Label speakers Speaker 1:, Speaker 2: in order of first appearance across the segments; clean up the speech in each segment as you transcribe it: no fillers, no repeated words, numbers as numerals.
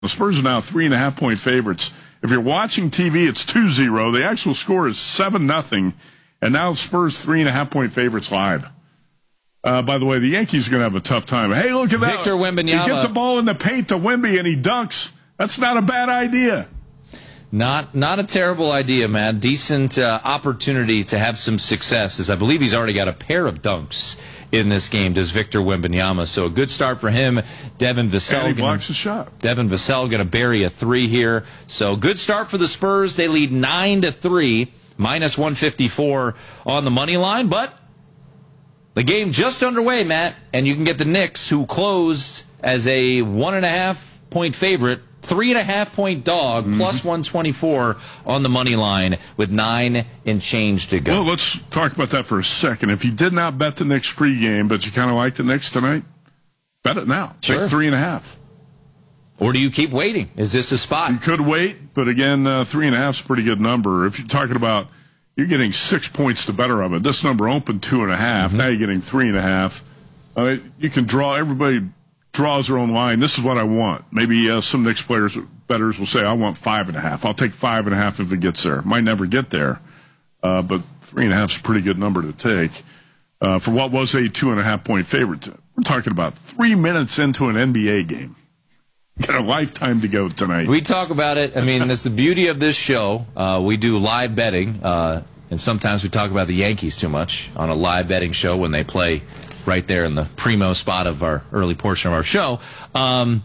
Speaker 1: The Spurs are now 3.5-point favorites. If you're watching TV, it's 2-0. The actual score is 7-0. And now the Spurs 3.5-point favorites live. By the way, the Yankees are going to have a tough time. Hey, look at that.
Speaker 2: Victor Wembanyama.
Speaker 1: He gets the ball in the paint to Wemby, and he dunks. That's not a bad idea.
Speaker 2: Not a terrible idea, Matt. Decent opportunity to have some success, as I believe he's already got a pair of dunks in this game, does Victor Wembanyama. So a good start for him. Devin Vassell.
Speaker 1: And he blocks a shot.
Speaker 2: Devin Vassell going to bury a three here. So good start for the Spurs. They lead 9-3, minus 154 on the money line, but the game just underway, Matt, and you can get the Knicks, who closed as a 1.5-point favorite, 3.5-point dog, plus 124 on the money line with 9 and change to go.
Speaker 1: Well, let's talk about that for a second. If you did not bet the Knicks pregame, but you kind of like the Knicks tonight, bet it now.
Speaker 2: Sure.
Speaker 1: Take 3.5.
Speaker 2: Or do you keep waiting? Is this a spot?
Speaker 1: You could wait, but again, 3.5 is a pretty good number. If you're talking about you're getting 6 points to better of it. This number opened 2.5. Now you're getting 3.5. You can draw. Everybody draws their own line. This is what I want. Maybe some Knicks bettors will say, I want 5.5. I'll take 5.5 if it gets there. Might never get there, but 3.5 is a pretty good number to take for what was a 2.5-point favorite. We're talking about 3 minutes into an NBA game. Got a lifetime to go tonight.
Speaker 2: We talk about it. I mean, that's the beauty of this show. We do live betting, and sometimes we talk about the Yankees too much on a live betting show when they play right there in the primo spot of our early portion of our show. But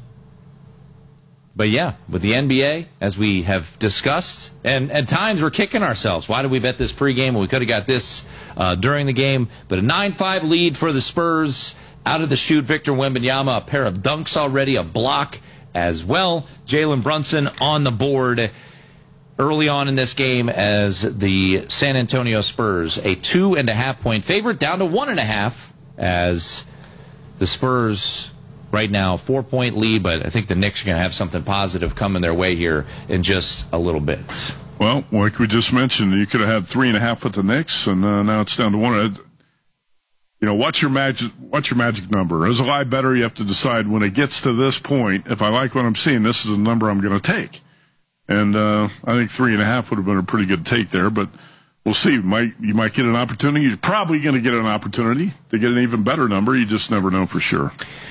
Speaker 2: yeah, with the NBA, as we have discussed, and at times we're kicking ourselves. Why did we bet this pregame when we could have got this during the game? But a 9-5 lead for the Spurs. Out of the chute, Victor Wembanyama, a pair of dunks already, a block as well. Jalen Brunson on the board early on in this game as the San Antonio Spurs, a 2.5-point favorite, down to 1.5 as the Spurs right now 4-point lead, but I think the Knicks are going to have something positive coming their way here in just a little bit.
Speaker 1: Well, like we just mentioned, you could have had 3.5 with the Knicks, and now it's down to 1. What's your magic number? As a live bettor, you have to decide when it gets to this point, if I like what I'm seeing, this is the number I'm going to take. And I think 3.5 would have been a pretty good take there, but we'll see. You might get an opportunity. You're probably going to get an opportunity to get an even better number. You just never know for sure.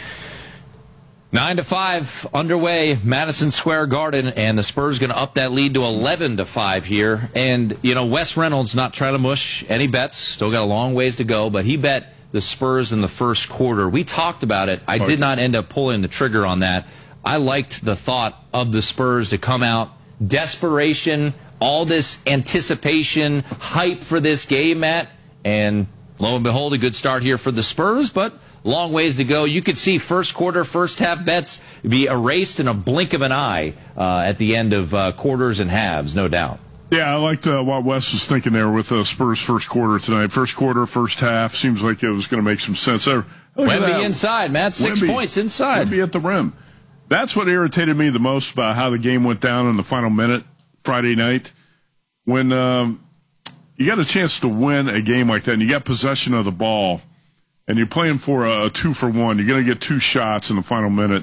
Speaker 2: 9-5 underway, Madison Square Garden, and the Spurs going to up that lead to 11-5 here. And, Wes Reynolds not trying to mush any bets. Still got a long ways to go, but he bet the Spurs in the first quarter. We talked about it. I did not end up pulling the trigger on that. I liked the thought of the Spurs to come out, desperation, all this anticipation, hype for this game, Matt. And lo and behold, a good start here for the Spurs, but long ways to go. You could see first quarter, first half bets be erased in a blink of an eye at the end of quarters and halves, no doubt.
Speaker 1: Yeah, I liked what Wes was thinking there with Spurs first quarter tonight. First quarter, first half, seems like it was going to make some sense there.
Speaker 2: Wemby inside, Matt, 6 points inside.
Speaker 1: Wemby at the rim. That's what irritated me the most about how the game went down in the final minute Friday night. When you got a chance to win a game like that and you got possession of the ball and you're playing for a 2-for-1, you're going to get 2 shots in the final minute.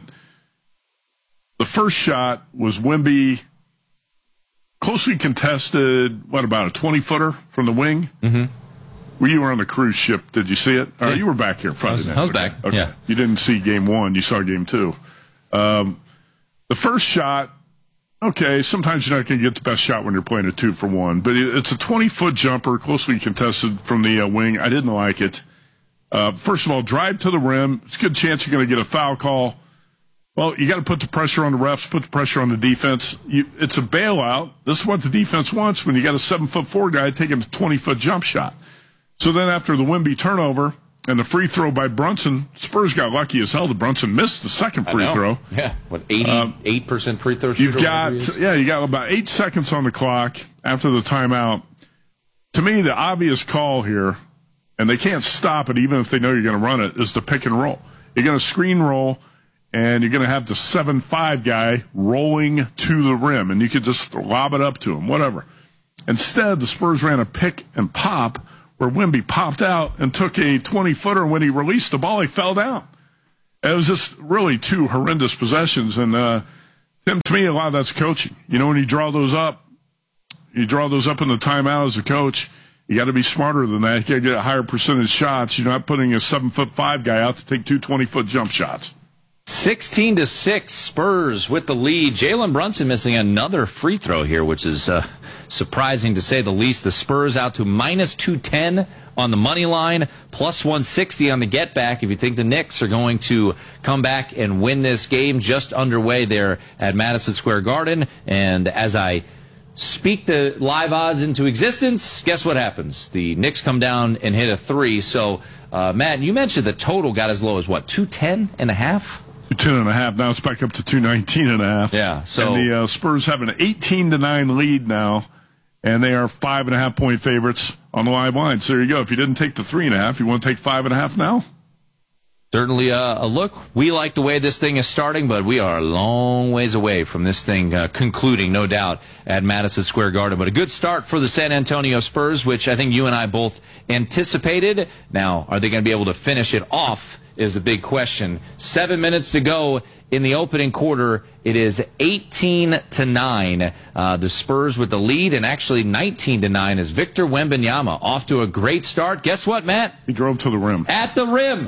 Speaker 1: The first shot was Wemby, closely contested, about a 20-footer from the wing? Mm-hmm. Well, you were on the cruise ship. Did you see it?
Speaker 2: Yeah.
Speaker 1: You were back here Friday night.
Speaker 2: I was back,
Speaker 1: okay.
Speaker 2: Yeah.
Speaker 1: You didn't see game 1. You saw game 2. The first shot, okay, sometimes you're not going to get the best shot when you're playing a 2-for-1, but it's a 20-foot jumper, closely contested from the wing. I didn't like it. First of all, drive to the rim. It's a good chance you're going to get a foul call. Well, you got to put the pressure on the refs, put the pressure on the defense. It's a bailout. This is what the defense wants when you got a 7'4" guy taking a 20-foot jump shot. So then after the Wemby turnover and the free throw by Brunson, Spurs got lucky as hell that Brunson missed the second free throw.
Speaker 2: Yeah, 88% free throw shooter?
Speaker 1: You got about 8 seconds on the clock after the timeout. To me, the obvious call here, and they can't stop it even if they know you're going to run it, is the pick and roll. You're going to screen roll, and you're going to have the 7'5" guy rolling to the rim, and you could just lob it up to him, whatever. Instead, the Spurs ran a pick and pop where Wemby popped out and took a 20-footer, and when he released the ball, he fell down. It was just really 2 horrendous possessions, and Tim, to me, a lot of that's coaching. When you draw those up in the timeout as a coach, you got to be smarter than that. You got to get a higher percentage shots. You're not putting a 7'5" guy out to take 2 20-foot jump shots.
Speaker 2: 16-6, Spurs with the lead. Jalen Brunson missing another free throw here, which is surprising to say the least. The Spurs out to minus 210 on the money line, plus 160 on the get back. If you think the Knicks are going to come back and win this game, just underway there at Madison Square Garden. And as I speak the live odds into existence, guess what happens? The Knicks come down and hit a 3. So, Matt, you mentioned the total got as low as what, 210.5?
Speaker 1: 210.5. Now it's back up to 219.5.
Speaker 2: Yeah. So
Speaker 1: and the Spurs have an 18-9 lead now, and they are 5.5-point favorites on the live line. So there you go. If you didn't take the 3.5, you want to take 5.5 now?
Speaker 2: Certainly a look. We like the way this thing is starting, but we are a long ways away from this thing concluding, no doubt, at Madison Square Garden. But a good start for the San Antonio Spurs, which I think you and I both anticipated. Now, are they going to be able to finish it off is the big question. 7 minutes to go in the opening quarter. It is 18-9. The Spurs with the lead, and actually 19-9 is Victor Wembanyama off to a great start. Guess what, Matt?
Speaker 1: He drove to the rim.
Speaker 2: At the rim.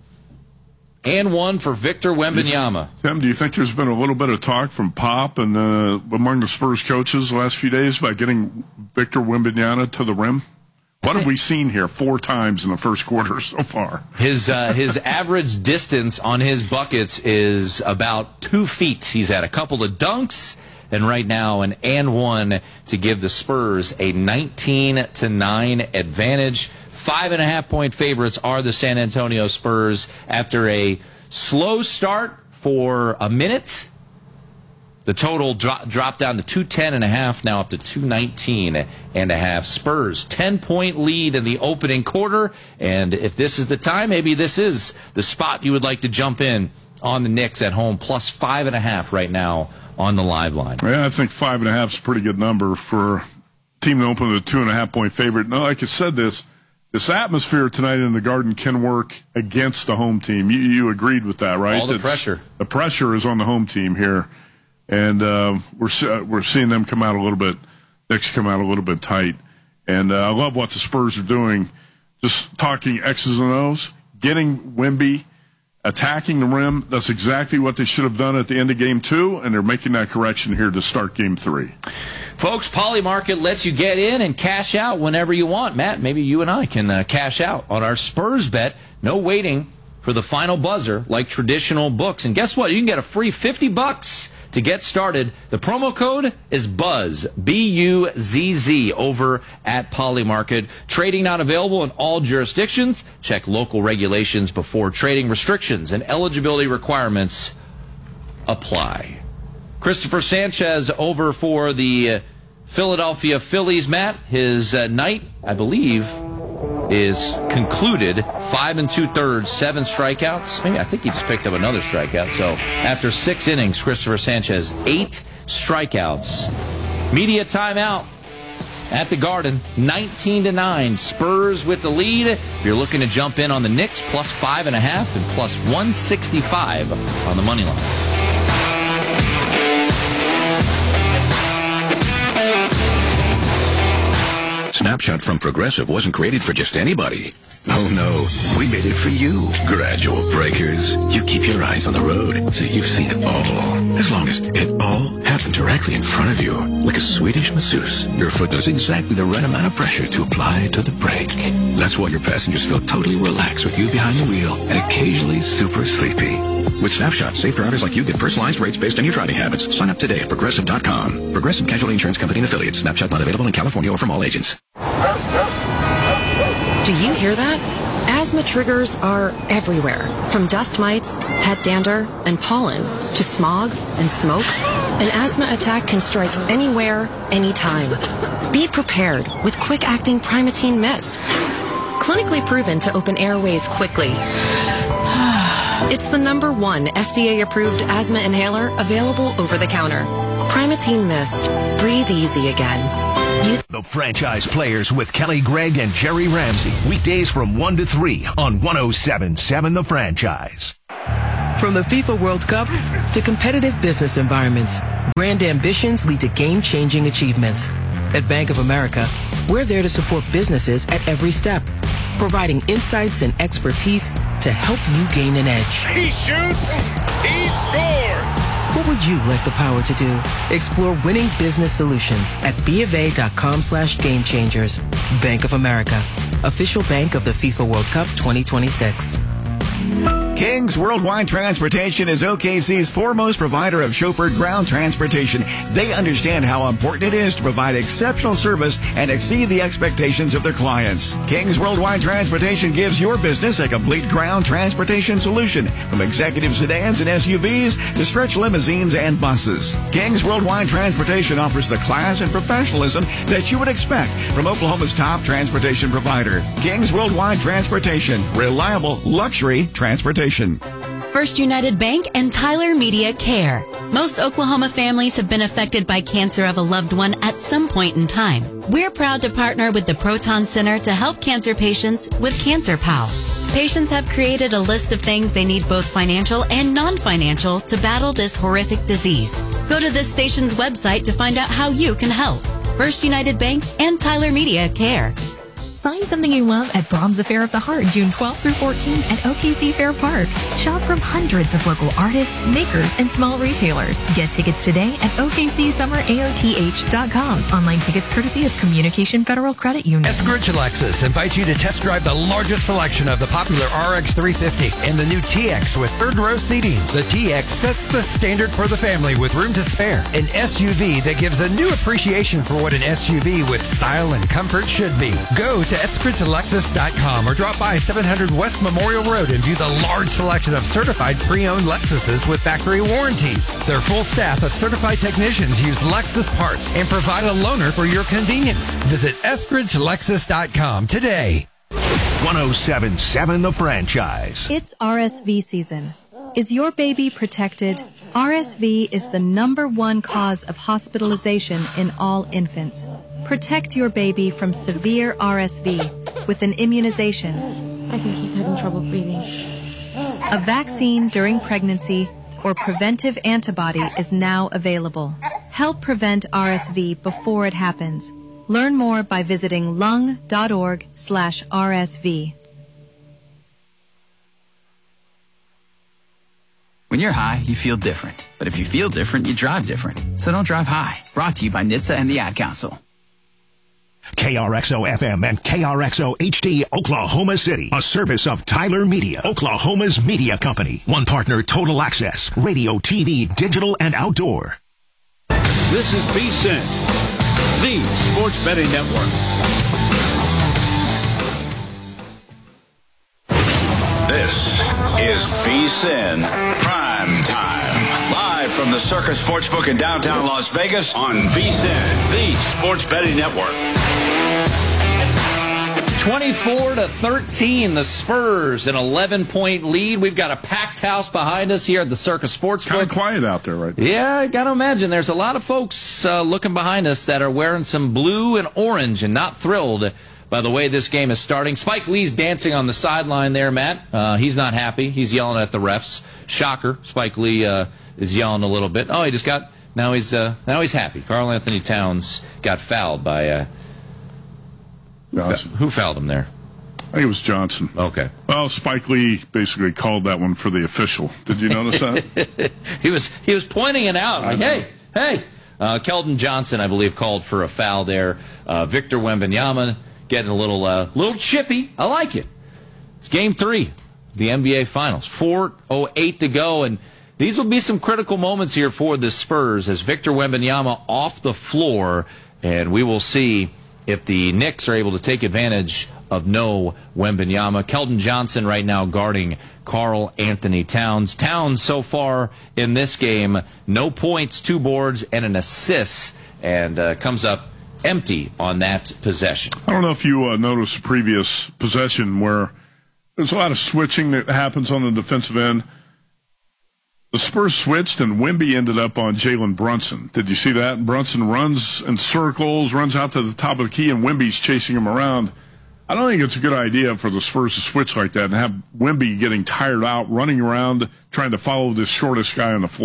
Speaker 2: And one for Victor Wembanyama.
Speaker 1: Tim, do you think there's been a little bit of talk from Pop and among the Spurs coaches the last few days about getting Victor Wembanyama to the rim? What have we seen here 4 times in the first quarter so far?
Speaker 2: His average distance on his buckets is about 2 feet. He's had a couple of dunks, and right now an and one to give the Spurs a 19-9 advantage. 5.5-point favorites are the San Antonio Spurs after a slow start for a minute. The total dropped down to 210.5, now up to 219.5. Spurs, 10-point lead in the opening quarter. And if this is the time, maybe this is the spot you would like to jump in on the Knicks at home, plus 5.5 right now on the live line.
Speaker 1: Yeah, I think 5.5 is a pretty good number for a team to open with a 2.5-point favorite. No, like I said, this atmosphere tonight in the Garden can work against the home team. You agreed with that, right?
Speaker 2: All the pressure.
Speaker 1: The pressure is on the home team here. And we're seeing them come out a little bit, Knicks come out a little bit tight. And I love what the Spurs are doing, just talking X's and O's, getting Wemby, attacking the rim. That's exactly what they should have done at the end of Game 2, and they're making that correction here to start Game 3.
Speaker 2: Folks, Polymarket lets you get in and cash out whenever you want. Matt, maybe you and I can cash out on our Spurs bet. No waiting for the final buzzer like traditional books. And guess what? You can get a free $50 to get started. The promo code is BUZZ, B-U-Z-Z, over at Polymarket. Trading not available in all jurisdictions. Check local regulations before trading. Restrictions and eligibility requirements apply. Christopher Sanchez over for the Philadelphia Phillies. Matt, his night, I believe, is concluded. 5 2/3, 7 strikeouts. Maybe I think he just picked up another strikeout. So after 6 innings, Christopher Sanchez, 8 strikeouts. Media timeout at the Garden, 19-9. Spurs with the lead. If you're looking to jump in on the Knicks, plus 5.5 and plus 165 on the money line.
Speaker 3: Snapshot from Progressive wasn't created for just anybody. Oh no, we made it for you. Gradual breakers. You keep your eyes on the road, so you've seen it all. As long as it all happened directly in front of you, like a Swedish masseuse, your foot knows exactly the right amount of pressure to apply to the brake. That's why your passengers feel totally relaxed with you behind the wheel and occasionally super sleepy. With Snapshot, safe drivers like you get personalized rates based on your driving habits. Sign up today at Progressive.com. Progressive Casualty Insurance Company and Affiliates. Snapshot not available in California or from all agents.
Speaker 4: Do you hear that? Asthma triggers are everywhere, from dust mites, pet dander, and pollen, to smog and smoke. An asthma attack can strike anywhere, anytime. Be prepared with quick-acting Primatene Mist. Clinically proven to open airways quickly. It's the #1 FDA-approved asthma inhaler available over the counter. Primatene Mist. Breathe easy again.
Speaker 5: The Franchise Players with Kelly Gregg and Jerry Ramsey. Weekdays from 1 to 3 on 107.7 The Franchise.
Speaker 6: From the FIFA World Cup to competitive business environments, Grand ambitions lead to game-changing achievements. At Bank of America, we're there to support businesses at every step, providing insights and expertise to help you gain an edge.
Speaker 7: He shoots, he scores!
Speaker 6: What would you like the power to do? Explore winning business solutions at BofA.com/gamechangers. Bank of America, official bank of the FIFA World Cup 2026.
Speaker 8: King's Worldwide Transportation is OKC's foremost provider of chauffeured ground transportation. They understand how important it is to provide exceptional service and exceed the expectations of their clients. King's Worldwide Transportation gives your business a complete ground transportation solution, from executive sedans and SUVs to stretch limousines and buses. King's Worldwide Transportation offers the class and professionalism that you would expect from Oklahoma's top transportation provider. King's Worldwide Transportation, reliable luxury transportation.
Speaker 9: First United Bank and Tyler Media Care. Most Oklahoma families have been affected by cancer of a loved one at some point in time. We're proud to partner with the Proton Center to help cancer patients with Cancer Pal. Patients have created a list of things they need, both financial and non-financial, to battle this horrific disease. Go to this station's website to find out how you can help. First United Bank and Tyler Media Care.
Speaker 10: Find something you love at Brahms Affair of the Heart, June 12th through 14th at OKC Fair Park. Shop from hundreds of local artists, makers, and small retailers. Get tickets today at OKCSummerAOTH.com. Online tickets courtesy of Communication Federal Credit Union.
Speaker 11: Eskridge Lexus invites you to test drive the largest selection of the popular RX 350 and the new TX with third row seating. The TX sets the standard for the family with room to spare. An SUV that gives a new appreciation for what an SUV with style and comfort should be. Go to EskridgeLexus.com or drop by 700 West Memorial Road and view the large selection of certified pre-owned Lexuses with factory warranties. Their full staff of certified technicians use Lexus parts and provide a loaner for your convenience. Visit EskridgeLexus.com today.
Speaker 5: 107.7 The Franchise.
Speaker 12: It's RSV season. Is your baby protected? RSV is the #1 cause of hospitalization in all infants. Protect your baby from severe RSV with an immunization.
Speaker 13: I think he's having trouble breathing.
Speaker 12: A vaccine during pregnancy or preventive antibody is now available. Help prevent RSV before it happens. Learn more by visiting lung.org/RSV.
Speaker 14: When you're high, you feel different. But if you feel different, you drive different. So don't drive high. Brought to you by NHTSA and the Ad Council.
Speaker 5: KRXO FM and KRXO HD Oklahoma City, a service of Tyler Media, Oklahoma's media company. One partner, Total Access, radio, TV, digital, and outdoor.
Speaker 15: This is VSiN, the Sports Betting Network.
Speaker 16: This is VSiN Prime Time. Live from the Circus Sportsbook in downtown Las Vegas on VSiN, the Sports Betting Network.
Speaker 2: 24-13, the Spurs, an 11-point lead. We've got a packed house behind us here at the Circus Sportsbook.
Speaker 1: Kind of quiet out there right now.
Speaker 2: Yeah, I got to imagine. There's a lot of folks looking behind us that are wearing some blue and orange and not thrilled by the way this game is starting. Spike Lee's dancing on the sideline there, Matt. He's not happy. He's yelling at the refs. Shocker. Spike Lee is yelling a little bit. Oh, he just got... Now he's happy. Karl Anthony Towns got fouled by... Who fouled him there?
Speaker 1: I think it was Johnson.
Speaker 2: Okay.
Speaker 1: Well, Spike Lee basically called that one for the official. Did you notice that?
Speaker 2: He was pointing it out. Like, hey. Keldon Johnson, I believe, called for a foul there. Victor Wembanyama getting a little chippy. I like it. It's Game 3, the NBA Finals. 4:08 to go, and these will be some critical moments here for the Spurs as Victor Wembanyama off the floor, and we will see if the Knicks are able to take advantage of no Wembanyama. Keldon Johnson right now guarding Karl Anthony Towns. Towns so far in this game, no points, 2 boards, and an assist, and comes up empty on that possession.
Speaker 1: I don't know if you noticed the previous possession where there's a lot of switching that happens on the defensive end. The Spurs switched, and Wemby ended up on Jalen Brunson. Did you see that? Brunson runs in circles, runs out to the top of the key, and Wemby's chasing him around. I don't think it's a good idea for the Spurs to switch like that and have Wemby getting tired out, running around, trying to follow this shortest guy on the floor.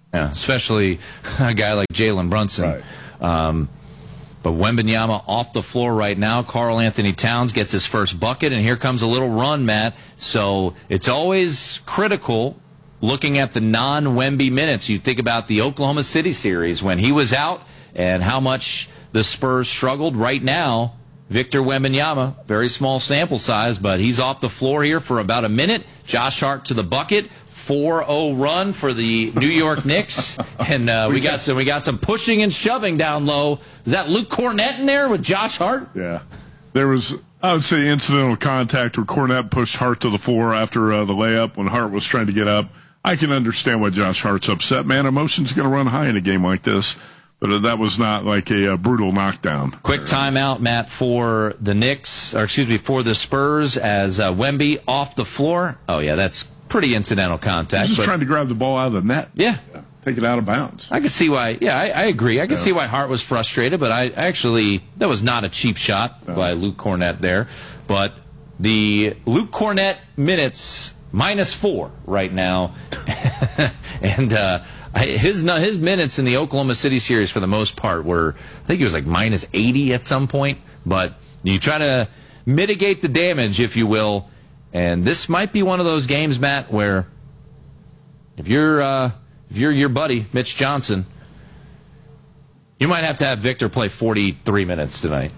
Speaker 2: Yeah, especially a guy like Jalen Brunson. Right. But Wembanyama off the floor right now. Karl Anthony Towns gets his first bucket, and here comes a little run, Matt. So it's always critical looking at the non-Wemby minutes. You think about the Oklahoma City series when he was out and how much the Spurs struggled. Right now, Victor Wembanyama, very small sample size, but he's off the floor here for about a minute. Josh Hart to the bucket. 4-0 run for the New York Knicks, and we got some pushing and shoving down low. Is that Luke Cornett in there with Josh Hart?
Speaker 1: Yeah, there was, I would say, incidental contact where Cornett pushed Hart to the floor after the layup when Hart was trying to get up. I can understand why Josh Hart's upset. Man, emotion's going to run high in a game like this, but that was not like a brutal knockdown.
Speaker 2: Quick timeout, Matt, for the Knicks, or excuse me, for the Spurs as Wemby off the floor. Oh yeah, that's pretty incidental contact.
Speaker 1: He's just trying to grab the ball out of the net.
Speaker 2: Yeah.
Speaker 1: Take it out of bounds.
Speaker 2: I can see why. Yeah, I agree. I can see why Hart was frustrated, but I actually, that was not a cheap shot by Luke Cornett there. But the Luke Cornett minutes, -4 right now. And his minutes in the Oklahoma City series for the most part were, I think he was like -80 at some point. But you try to mitigate the damage, if you will. And this might be one of those games, Matt, where if you're your buddy, Mitch Johnson, you might have to have Victor play 43 minutes tonight.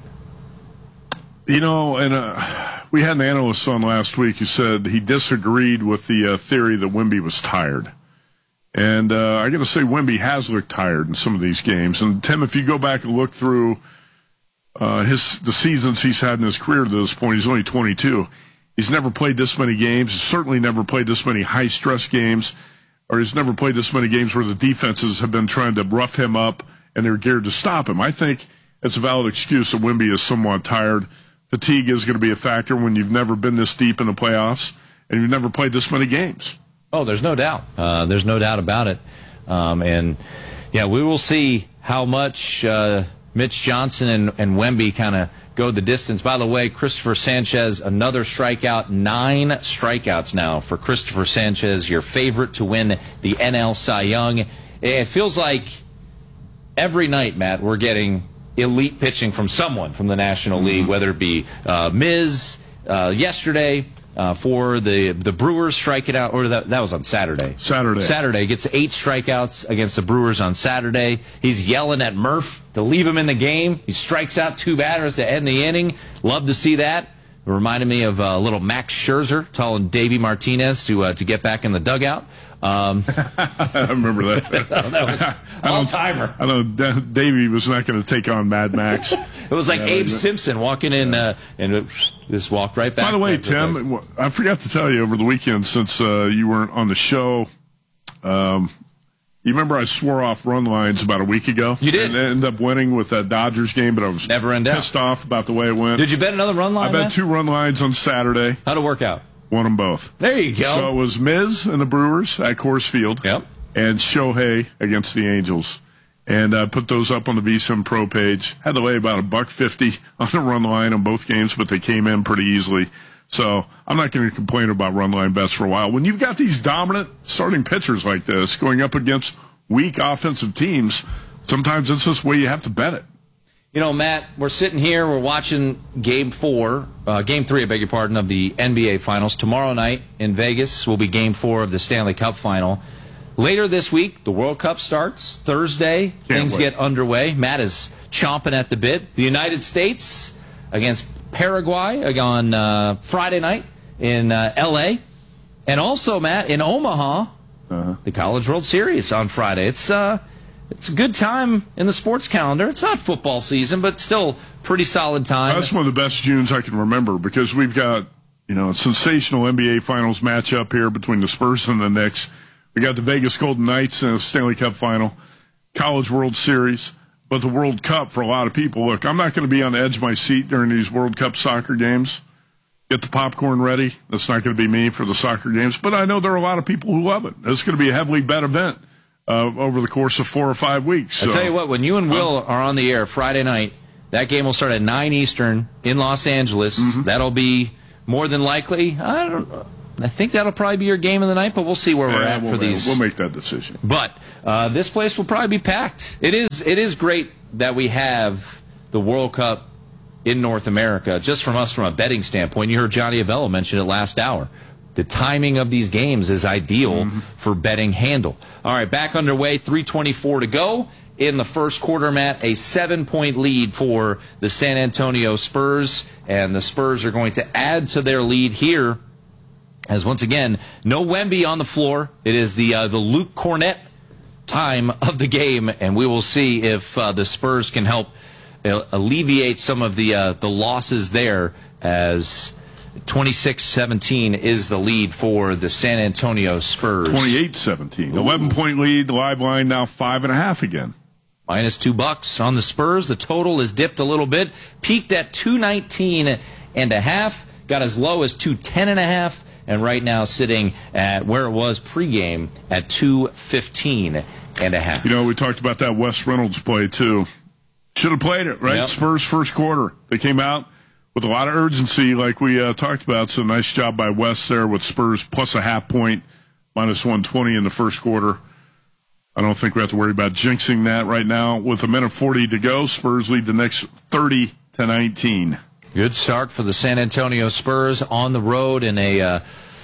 Speaker 1: You know, and we had an analyst on last week who said he disagreed with the theory that Wemby was tired. And I got to say, Wemby has looked tired in some of these games. And, Tim, if you go back and look through the seasons he's had in his career to this point, he's only 22. He's never played this many games. He's certainly never played this many high-stress games, or he's never played this many games where the defenses have been trying to rough him up and they're geared to stop him. I think it's a valid excuse that Wemby is somewhat tired. Fatigue is going to be a factor when you've never been this deep in the playoffs and you've never played this many games.
Speaker 2: Oh, there's no doubt. There's no doubt about it. And, yeah, we will see how much Mitch Johnson and Wemby kind of go the distance. By the way, Christopher Sanchez, another strikeout, 9 strikeouts now for Christopher Sanchez, your favorite to win the NL Cy Young. It feels like every night, Matt, we're getting elite pitching from someone from the National League, whether it be Miz yesterday for the Brewers striking out, or that was on Saturday. Saturday gets 8 strikeouts against the Brewers on Saturday. He's yelling at Murph to leave him in the game. He strikes out 2 batters to end the inning. Love to see that. It reminded me of a little Max Scherzer telling Davey Martinez to get back in the dugout.
Speaker 1: I remember that.
Speaker 2: That was all-timer.
Speaker 1: I know Davey was not going to take on Mad Max.
Speaker 2: It was like Abe Simpson walking in and just walked right back.
Speaker 1: By the way, Tim, I forgot to tell you over the weekend, since you weren't on the show, you remember I swore off run lines about a week ago?
Speaker 2: You did.
Speaker 1: And ended up winning with that Dodgers game, but I was pissed off about the way it went.
Speaker 2: Did you bet another run line?
Speaker 1: I bet 2 run lines on Saturday.
Speaker 2: How'd it work out?
Speaker 1: Won them both.
Speaker 2: There you go.
Speaker 1: So it was Miz and the Brewers at Coors Field.
Speaker 2: Yep.
Speaker 1: And Shohei against the Angels. And I put those up on the VSiN Pro page. Had to lay about $1.50 on the run line on both games, but they came in pretty easily. So I'm not going to complain about run line bets for a while. When you've got these dominant starting pitchers like this going up against weak offensive teams, sometimes it's just the way you have to bet it.
Speaker 2: You know, Matt, we're sitting here, we're watching Game 3, I beg your pardon, of the NBA Finals. Tomorrow night in Vegas will be Game 4 of the Stanley Cup Final. Later this week, the World Cup starts. Thursday, things get underway. Matt is chomping at the bit. The United States against Paraguay on Friday night in L.A. And also, Matt, in Omaha, the College World Series on Friday. It's a good time in the sports calendar. It's not football season, but still pretty solid time.
Speaker 1: That's one of the best Junes I can remember because we've got, a sensational NBA Finals matchup here between the Spurs and the Knicks. We got the Vegas Golden Knights in a Stanley Cup Final, College World Series, but the World Cup for a lot of people. Look, I'm not going to be on the edge of my seat during these World Cup soccer games. Get the popcorn ready. That's not going to be me for the soccer games, but I know there are a lot of people who love it. It's going to be a heavily bet event over the course of 4 or 5 weeks. So.
Speaker 2: I'll tell you what, when you and Will are on the air Friday night, that game will start at 9 Eastern in Los Angeles. That'll be more than likely, I think that'll probably be your game of the night, but we'll see where we're at for these.
Speaker 1: We'll make that decision.
Speaker 2: But this place will probably be packed. It is great that we have the World Cup in North America, just from us from a betting standpoint. You heard Johnny Avello mention it last hour. The timing of these games is ideal for betting handle. All right, back underway, 3:24 to go. In the first quarter, Matt, a 7-point lead for the San Antonio Spurs, and the Spurs are going to add to their lead here as, once again, no Wemby on the floor. It is the Luke Cornett time of the game, and we will see if the Spurs can help alleviate some of the losses there, as 26-17 is the lead for the San Antonio Spurs.
Speaker 1: 28-17. 11-point lead. The live line now 5.5 again.
Speaker 2: Minus $2 on the Spurs. The total is dipped a little bit. Peaked at 219.5. Got as low as 210.5. And right now sitting at where it was pregame at 215.5.
Speaker 1: You know, we talked about that Wes Reynolds play, too. Should have played it, right?
Speaker 2: Yep.
Speaker 1: Spurs first quarter. They came out with a lot of urgency, like we talked about. So nice job by Wes there with Spurs plus a half point, minus 120 in the first quarter. I don't think we have to worry about jinxing that right now. With 1:40 to go, Spurs lead the next 30-19.
Speaker 2: Good start for the San Antonio Spurs on the road in a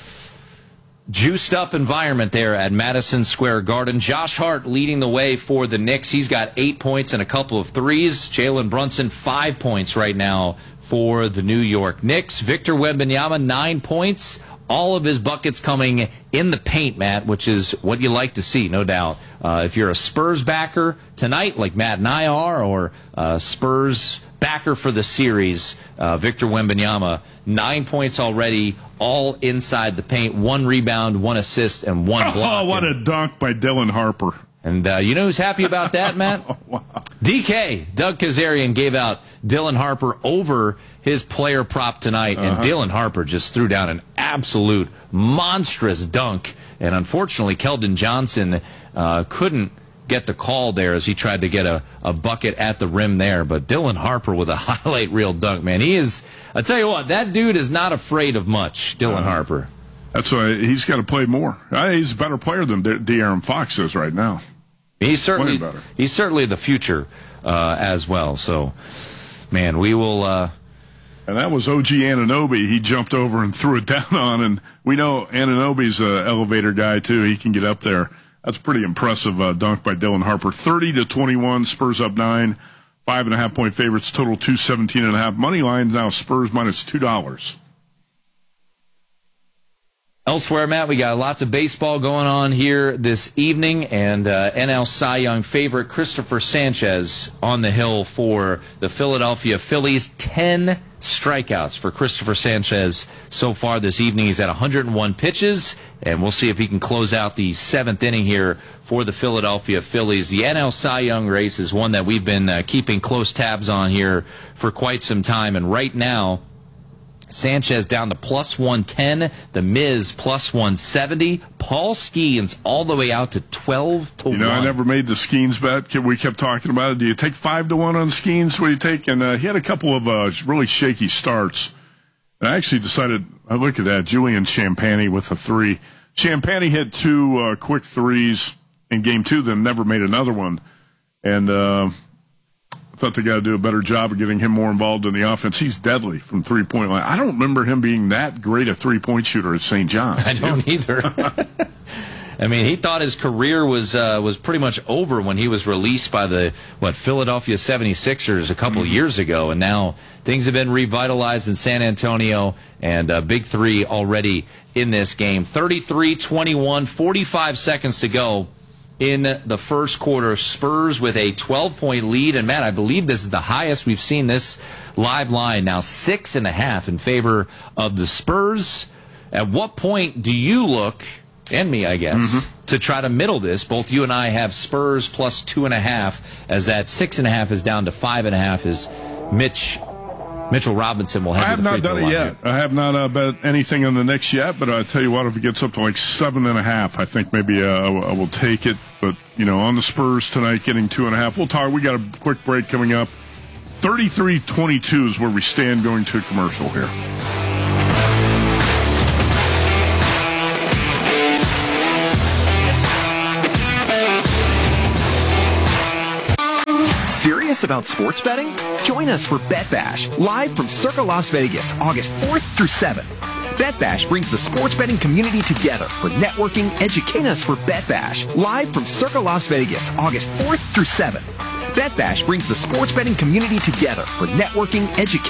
Speaker 2: juiced-up environment there at Madison Square Garden. Josh Hart leading the way for the Knicks. He's got 8 points and a couple of threes. Jalen Brunson, 5 points right now for the New York Knicks. Victor Wembanyama, 9 points. All of his buckets coming in the paint, Matt, which is what you like to see, no doubt. If you're a Spurs backer tonight, like Matt and I are, or Spurs backer for the series, Victor Wembanyama, 9 points already, all inside the paint, 1 rebound, 1 assist, and 1 block.
Speaker 1: Oh, what a dunk by Dylan Harper.
Speaker 2: And you know who's happy about that, Matt?
Speaker 1: Wow.
Speaker 2: DK, Doug Kazarian, gave out Dylan Harper over his player prop tonight, and Dylan Harper just threw down an absolute monstrous dunk. And unfortunately, Keldon Johnson couldn't get the call there as he tried to get a bucket at the rim there. But Dylan Harper with a highlight reel dunk, man. He is, I tell you what, that dude is not afraid of much, Dylan Harper.
Speaker 1: That's why he's got to play more. He's a better player than De'Aaron Fox is right now.
Speaker 2: He's certainly the future as well. So, man, we will.
Speaker 1: And that was OG Anunoby. He jumped over and threw it down on, and we know Anunoby's an elevator guy too. He can get up there. That's pretty impressive dunk by Dylan Harper. 30-21, Spurs up 9, 5.5-point favorites. Total 217.5. Money line now Spurs minus $2.
Speaker 2: Elsewhere, Matt, we got lots of baseball going on here this evening, and NL Cy Young favorite Christopher Sanchez on the hill for the Philadelphia Phillies. 10 strikeouts for Christopher Sanchez so far this evening. He's at 101 pitches, and we'll see if he can close out the 7th inning here for the Philadelphia Phillies. The NL Cy Young race is one that we've been keeping close tabs on here for quite some time, and right now, Sanchez down to plus 110, the Miz plus 170, Paul Skeens all the way out to 12-1.
Speaker 1: You know, I never made the Skeens bet. We kept talking about it. Do you take 5-1 on Skeens? What do you take? And he had a couple of really shaky starts. And I actually decided, look at that, Julian Champagny with a 3. Champagny hit 2 quick threes in game 2, then never made another one. And I thought they got to do a better job of getting him more involved in the offense. He's deadly from three-point line. I don't remember him being that great a three-point shooter at St. John's.
Speaker 2: I don't either. I mean, he thought his career was pretty much over when he was released by the Philadelphia 76ers a couple of years ago, and now things have been revitalized in San Antonio, and Big 3 already in this game. 33-21, 45 seconds to go in the first quarter. Spurs with a 12-point lead. And, Matt, I believe this is the highest we've seen this live line. Now 6.5 in favor of the Spurs. At what point do you look, and me, I guess, to try to middle this? Both you and I have Spurs plus 2.5, as that 6.5 is down to 5.5 as Mitchell Robinson will head
Speaker 1: I have
Speaker 2: to the
Speaker 1: not
Speaker 2: free throw
Speaker 1: done it
Speaker 2: line
Speaker 1: yet.
Speaker 2: here.
Speaker 1: I have not bet anything on the Knicks yet, but I'll tell you what, if it gets up to like 7.5, I think maybe I will take it. But, you know, on the Spurs tonight, getting 2.5. We'll talk. We got a quick break coming up. 33-22 is where we stand going to commercial here.
Speaker 17: Serious about sports betting? Join us for Bet Bash, live from Circa Las Vegas, August 4th through 7th. Bet Bash brings the sports betting community together for networking, educating us for Bet Bash, live from Circa Las Vegas, August 4th through 7th. Bet Bash brings the sports betting community together for networking, education.